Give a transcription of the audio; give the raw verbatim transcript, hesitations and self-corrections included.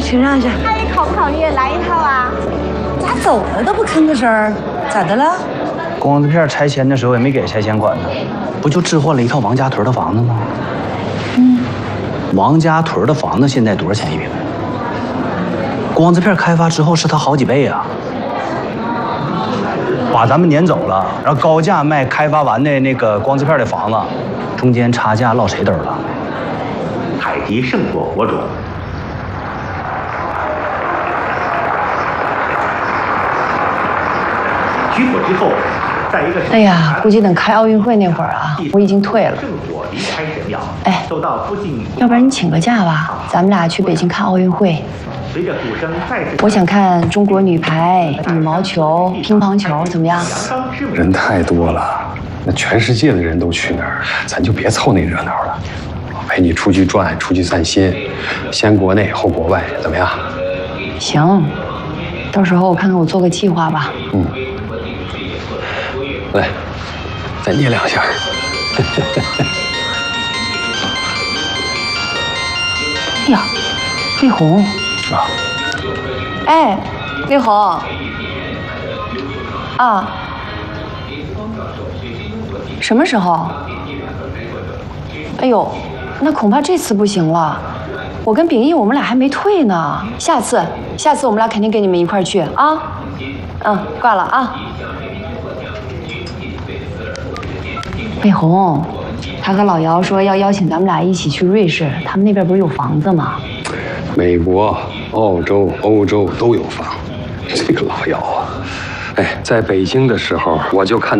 请让一下。 那你考不考虑来一套啊？ 咋走了都不吭个声儿？咋的了？ 光子片拆迁的时候也没给拆迁款呢，不就置换了一套王家屯的房子吗？ 嗯。 王家屯的房子现在多少钱一平？光子片开发之后是它好几倍啊！把咱们撵走了，然后高价卖开发完的那个光子片的房子，中间差价落谁兜了？ 采集圣火火种。取火之后，在一个哎呀，估计等开奥运会那会儿啊，我已经退了。 圣火离开神庙， 哎， 受到附近。 要不然你请个假吧，咱们俩去北京看奥运会。 随着鼓声再次， 我想看中国女排、羽毛球、乒乓球，怎么样？ 人太多了，那全世界的人都去那儿，咱就别凑那热闹了。我陪你出去转，出去散心，先国内后国外，怎么样？ 行，到时候我看看我做个计划吧。 嗯。来，再捏两下。 哎呀，丽红。 啊。 哎，丽红。啊。什么时候？哎呦，那恐怕这次不行了。我跟秉义我们俩还没退呢。下次，下次我们俩肯定跟你们一块儿去啊。嗯，挂了啊。丽红，他和老姚说要邀请咱们俩一起去瑞士，他们那边不是有房子吗？ 美国、澳洲、欧洲都有房。这个老姚啊，哎，在北京的时候我就看。